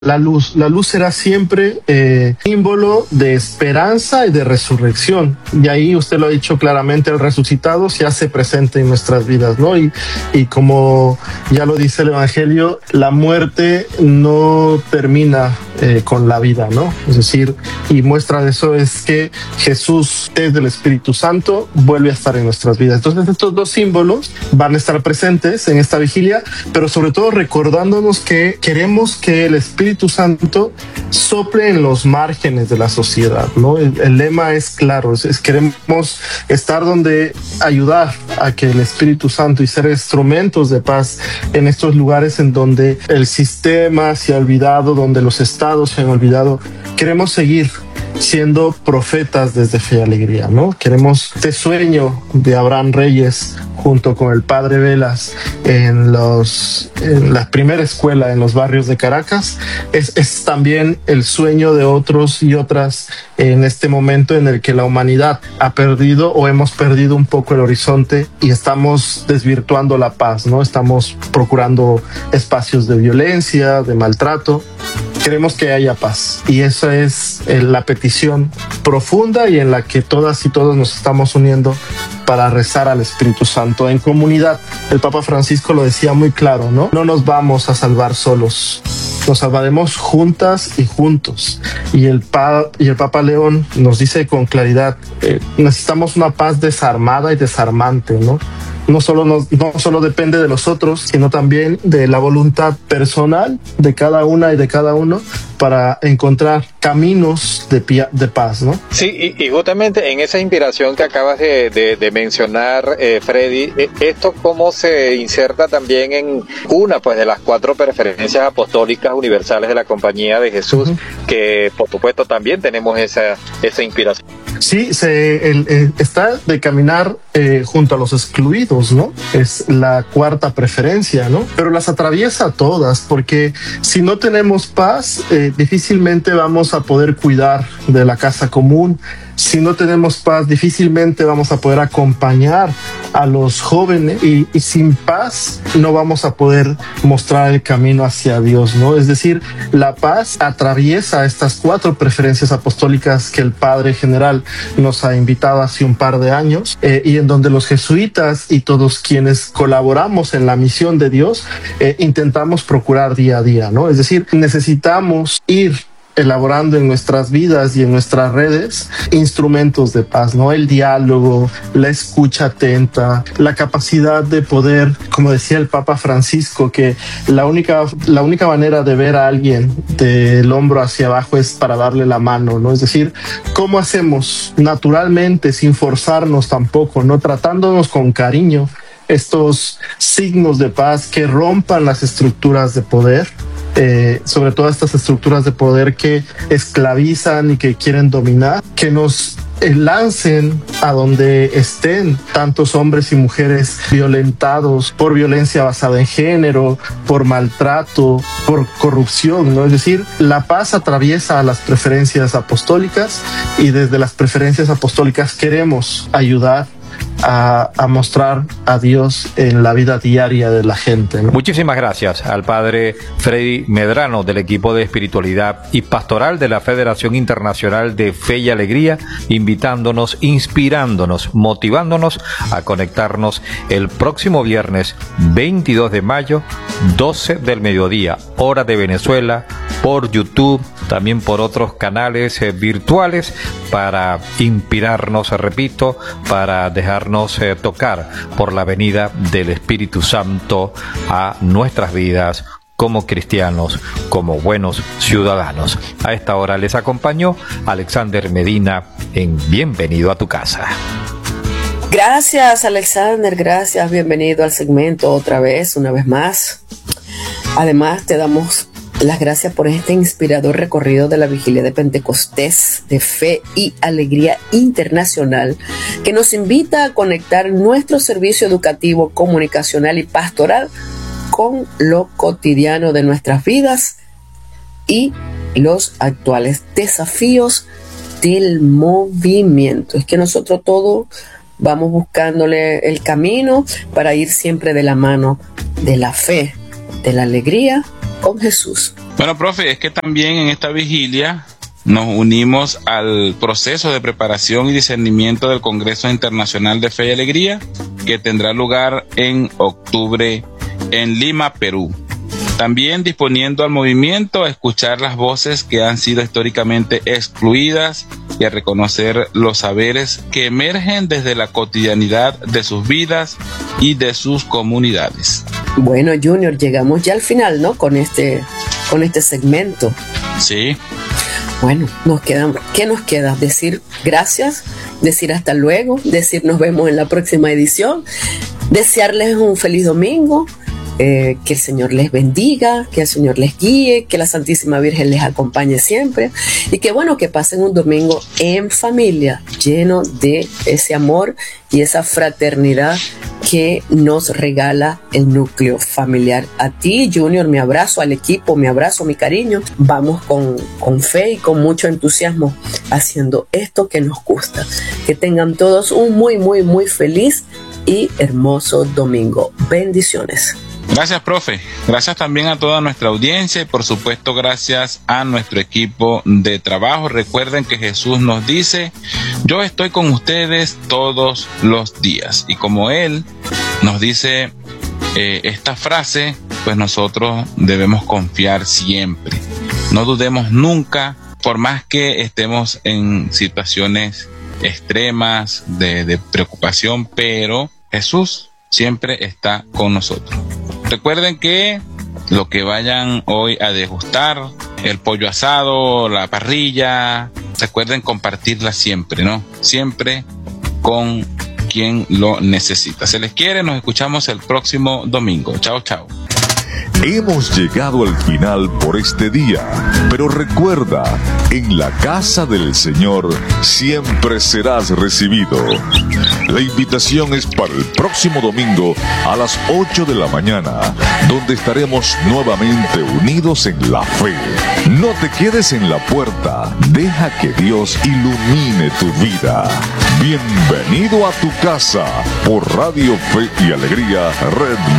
La luz será siempre símbolo de esperanza y de resurrección. Y ahí usted lo ha dicho claramente, el resucitado se hace presente en nuestras vidas, ¿no? Y como ya lo dice el Evangelio, la muerte no termina con la vida, ¿no? Es decir, y muestra de eso es que Jesús, desde el Espíritu Santo, vuelve a estar en nuestras vidas. Entonces, estos dos símbolos van a estar presentes en esta vigilia, pero sobre todo recordándonos que queremos que el Espíritu Santo sople en los márgenes de la sociedad, ¿no? El lema es claro, queremos estar donde ayudar a que el Espíritu Santo y ser instrumentos de paz en estos lugares en donde el sistema se ha olvidado, donde los estados se han olvidado. Queremos seguir siendo profetas desde Fe y Alegría, ¿no? Queremos este sueño de Abraham Reyes junto con el padre Velas en la primera escuela en los barrios de Caracas, es también el sueño de otros y otras en este momento en el que la humanidad ha perdido o hemos perdido un poco el horizonte y estamos desvirtuando la paz, ¿no? Estamos procurando espacios de violencia, de maltrato. Queremos que haya paz y esa es la petición profunda y en la que todas y todos nos estamos uniendo para rezar al Espíritu Santo en comunidad. El Papa Francisco lo decía muy claro, ¿no? No nos vamos a salvar solos, nos salvaremos juntas y juntos. Y el Papa León nos dice con claridad, necesitamos una paz desarmada y desarmante, ¿no? No solo depende de los otros, sino también de la voluntad personal de cada una y de cada uno para encontrar caminos de paz, ¿no? Sí, y justamente en esa inspiración que acabas de mencionar, Freddy, esto cómo se inserta también en una pues de las 4 preferencias apostólicas universales de la Compañía de Jesús, que por supuesto también tenemos esa inspiración. Sí, está de caminar junto a los excluidos, ¿no? Es la 4ª preferencia, ¿no? Pero las atraviesa todas, porque si no tenemos paz, difícilmente vamos a poder cuidar de la casa común. Si no tenemos paz, difícilmente vamos a poder acompañar a los jóvenes y sin paz no vamos a poder mostrar el camino hacia Dios, ¿no? Es decir, la paz atraviesa estas 4 preferencias apostólicas que el Padre General nos ha invitado hace un par de años y en donde los jesuitas y todos quienes colaboramos en la misión de Dios intentamos procurar día a día, ¿no? Es decir, necesitamos ir elaborando en nuestras vidas y en nuestras redes instrumentos de paz, ¿no? El diálogo, la escucha atenta, la capacidad de poder, como decía el Papa Francisco, que la única manera de ver a alguien del hombro hacia abajo es para darle la mano, ¿no? Es decir, ¿cómo hacemos naturalmente, sin forzarnos tampoco, ¿no? Tratándonos con cariño, estos signos de paz que rompan las estructuras de poder, sobre todo estas estructuras de poder que esclavizan y que quieren dominar, que nos lancen a donde estén tantos hombres y mujeres violentados por violencia basada en género, por maltrato, por corrupción, ¿no? Es decir, la paz atraviesa a las preferencias apostólicas y desde las preferencias apostólicas queremos ayudar a mostrar a Dios en la vida diaria de la gente, ¿no? Muchísimas gracias al padre Freddy Medrano del equipo de espiritualidad y pastoral de la Federación Internacional de Fe y Alegría, invitándonos, inspirándonos, motivándonos a conectarnos el próximo viernes 22 de mayo, 12 del mediodía, hora de Venezuela, por YouTube, también por otros canales virtuales, para inspirarnos, repito, para dejarnos tocar por la venida del Espíritu Santo a nuestras vidas como cristianos, como buenos ciudadanos. A esta hora les acompañó Alexander Medina en Bienvenido a tu casa. Gracias, Alexander, gracias, bienvenido al segmento otra vez, una vez más. Además, te damos las gracias por este inspirador recorrido de la Vigilia de Pentecostés de Fe y Alegría Internacional, que nos invita a conectar nuestro servicio educativo, comunicacional y pastoral con lo cotidiano de nuestras vidas y los actuales desafíos del movimiento. Es que nosotros todos vamos buscándole el camino para ir siempre de la mano de la fe, de la alegría con Jesús. Bueno, profe, es que también en esta vigilia nos unimos al proceso de preparación y discernimiento del Congreso Internacional de Fe y Alegría, que tendrá lugar en octubre en Lima, Perú. También disponiendo al movimiento a escuchar las voces que han sido históricamente excluidas y a reconocer los saberes que emergen desde la cotidianidad de sus vidas y de sus comunidades. Bueno, Junior, llegamos ya al final, ¿no? Con este segmento. Sí. Bueno, ¿qué nos queda? Decir gracias, decir hasta luego, decir nos vemos en la próxima edición, desearles un feliz domingo, que el Señor les bendiga, que el Señor les guíe, que la Santísima Virgen les acompañe siempre y que bueno, que pasen un domingo en familia lleno de ese amor y esa fraternidad que nos regala el núcleo familiar. A ti, Junior, mi abrazo, al equipo, mi abrazo, mi cariño. Vamos con fe y con mucho entusiasmo haciendo esto que nos gusta. Que tengan todos un muy, muy, muy feliz y hermoso domingo. Bendiciones. Gracias, profe. Gracias también a toda nuestra audiencia y por supuesto gracias a nuestro equipo de trabajo. Recuerden que Jesús nos dice: yo estoy con ustedes todos los días. Y como Él nos dice esta frase, pues nosotros debemos confiar siempre. No dudemos nunca, por más que estemos en situaciones extremas de preocupación, pero Jesús siempre está con nosotros. Recuerden que lo que vayan hoy a degustar, el pollo asado, la parrilla, recuerden compartirla siempre, ¿no? Siempre con quien lo necesita. Se les quiere, nos escuchamos el próximo domingo. Chao, chao. Hemos llegado al final por este día, pero recuerda, en la casa del Señor siempre serás recibido. La invitación es para el próximo domingo a las 8 de la mañana, donde estaremos nuevamente unidos en la fe. No te quedes en la puerta, deja que Dios ilumine tu vida. Bienvenido a tu casa por Radio Fe y Alegría, Red